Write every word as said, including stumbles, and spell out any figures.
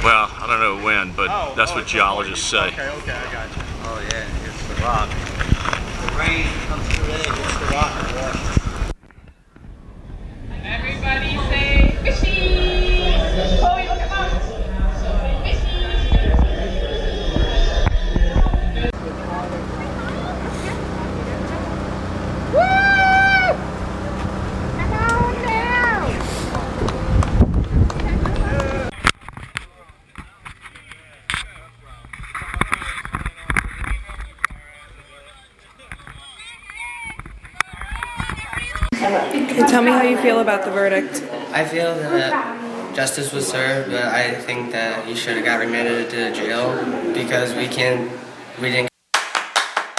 Well, I don't know when, but Oh, that's oh, what it's geologists a- say. Okay, okay, I got you. Oh yeah, it's the rock. The rain comes through there, hits the rock and washes. Everybody say fishy! Chloe, look at mom. Fishy! Woo! Come on now! Tell me how you feel about the verdict. I feel that justice was served, but I think that he should have got remanded to jail because we can't, we didn't